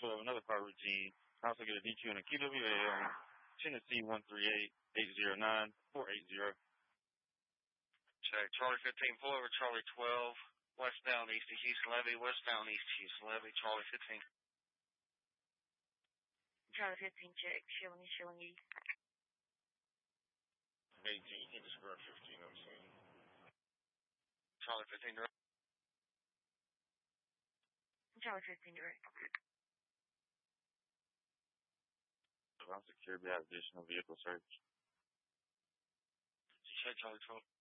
12, another car routine. I also get a DQ and a QWA on Tennessee 138-809-480. Check. Charlie 15, pull over Charlie 12, westbound east to Houston Levy, westbound east to Houston Levy, Charlie 15. Charlie 15, check. Shilling east. 18, you can describe 15, I'm saying. Charlie 15, direct. Charlie 15, direct. I'm secure, we have additional vehicle search. Check Charlie 12.